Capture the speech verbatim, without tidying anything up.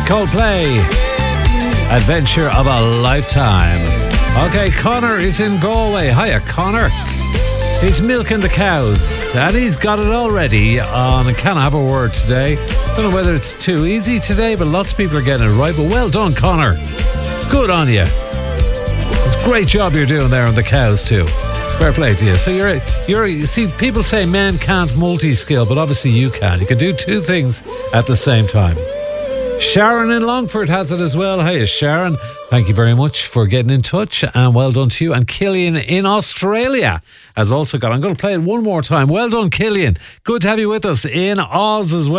Coldplay, Adventure of a Lifetime. Okay, Connor is in Galway. Hiya, Connor. He's milking the cows and he's got it all ready on Can I Have a Word today. Don't know whether it's too easy today, but lots of people are getting it right. But well done, Connor. Good on you. It's a great job you're doing there on the cows too. Fair play to you. So you're, you're, you see, people say men can't multi-skill, but obviously you can. You can do two things at the same time. Sharon in Longford has it as well. Hey, Sharon. Thank you very much for getting in touch and well done to you. And Killian in Australia has also got, I'm going to play it one more time. Well done, Killian. Good to have you with us in Oz as well.